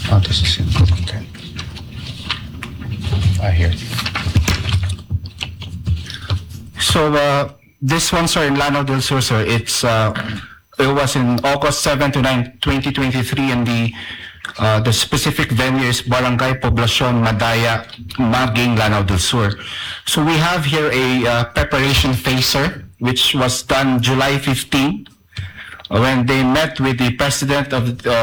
Oh, this is it. Okay. I hear. So, this one, sir, in Lanao del Sur, sir, it was in August 7 to 9, 2023, and the specific venue is Barangay Poblacion, Madaya, Maging, Lanao del Sur. So we have here a preparation phase, sir, which was done July 15, when they met with the president of